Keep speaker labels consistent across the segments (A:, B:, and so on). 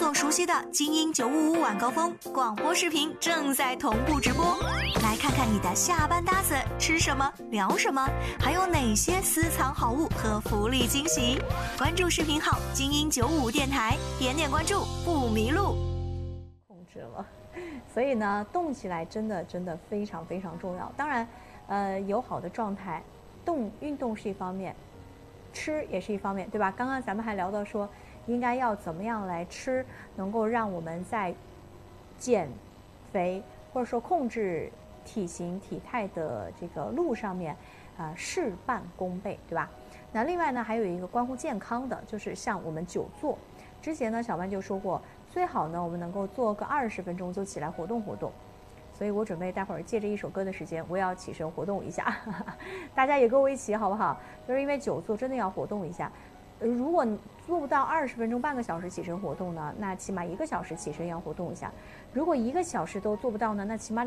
A: 众熟悉的精英955晚高峰广播视频正在同步直播，来看看你的下班搭子吃什么聊什么，还有哪些私藏好物和福利惊喜。关注视频号精英955电台，点点关注不迷路。
B: 控制了，所以呢，动起来真的非常非常重要。当然，有好的状态，运动是一方面，吃也是一方面，对吧？刚刚咱们还聊到说，应该要怎么样来吃，能够让我们在减肥或者说控制体型体态的这个路上面，事半功倍，对吧？那另外呢，还有一个关乎健康的，就是像我们久坐。之前呢，小曼就说过，最好呢，我们能够做个20分钟就起来活动活动。所以我准备待会儿借着一首歌的时间，我也要起身活动一下，大家也跟我一起好不好？就是因为久坐真的要活动一下。如果做不到20分钟、半个小时起身活动呢，那起码1个小时起身要活动一下。如果1个小时都做不到呢，那起码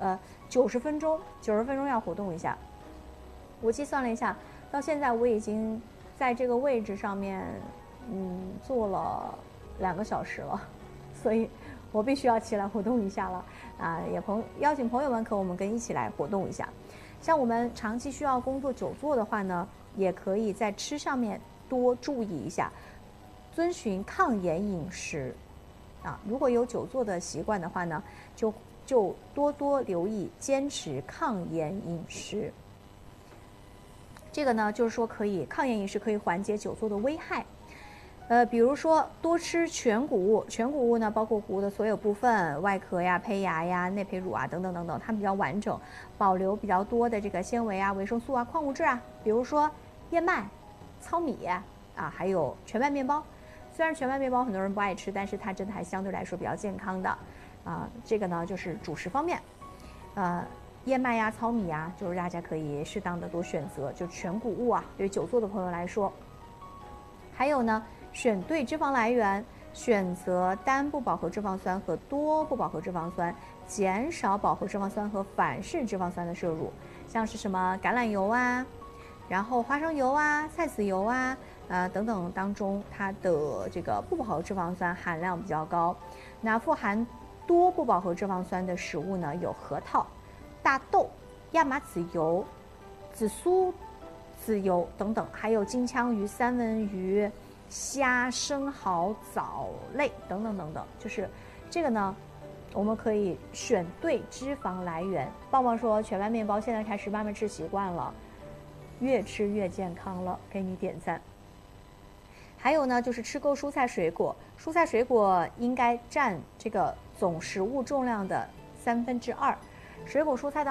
B: 90分钟要活动一下。我计算了一下，到现在我已经在这个位置上面，坐了2个小时了，所以我必须要起来活动一下了啊！邀请朋友们和我们一起来活动一下。像我们长期需要工作久坐的话呢，也可以在吃上面多注意一下，遵循抗炎饮食啊。如果有久坐的习惯的话呢，就多留意坚持抗炎饮食。这个呢，就是说抗炎饮食可以缓解久坐的危害。比如说多吃全谷物，全谷物呢包括谷物的所有部分，外壳呀、胚芽呀、内胚乳啊等等等等，它们比较完整，保留比较多的这个纤维啊、维生素啊、矿物质啊。比如说燕麦、糙米啊，还有全麦面包。虽然全麦面包很多人不爱吃，但是它真的还相对来说比较健康的啊。这个呢就是主食方面，燕麦呀、糙米呀，就是大家可以适当的多选择，就全谷物啊。对于久坐的朋友来说，还有呢。选对脂肪来源，选择单不饱和脂肪酸和多不饱和脂肪酸，减少饱和脂肪酸和反式脂肪酸的摄入，像是什么橄榄油啊，然后花生油啊、菜籽油啊，等等当中，它的这个不饱和脂肪酸含量比较高。那富含多不饱和脂肪酸的食物呢，有核桃、大豆、亚麻籽油、紫苏籽油等等，还有金枪鱼、三文鱼、虾、生蚝、藻类等等等等，就是这个呢，我们可以选对脂肪来源。棒棒说全麦面包现在开始慢慢吃习惯了，越吃越健康了，给你点赞。还有呢，就是吃够蔬菜水果，蔬菜水果应该占这个总食物重量的2/3，水果蔬菜当